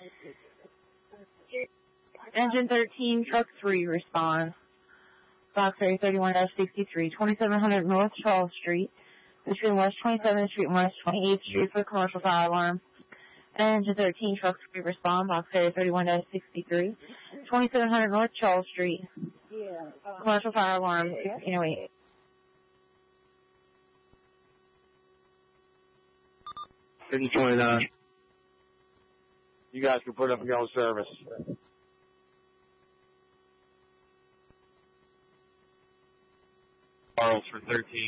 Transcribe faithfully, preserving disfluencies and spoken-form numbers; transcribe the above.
Engine thirteen, truck three, respond. Box area thirty-one sixty-three, twenty-seven hundred North Charles Street, between West twenty-seventh Street and West twenty-eighth Street for commercial fire alarm. Engine thirteen, truck three, respond. Box area thirty-one sixty-three, twenty-seven hundred North Charles Street. Yeah. Uh, Commercial fire alarm, sixteen oh eight. fifty twenty-nine. You guys can put up your own service. Charles for thirteen.